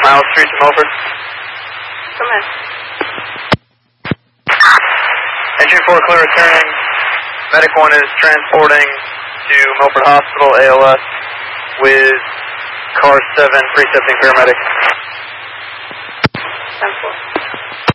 Miles Street to Milford. Come in. Entry 4 clear returning. Medic 1 is transporting to Milford Hospital, ALS, with car 7 precepting paramedic. 10-4.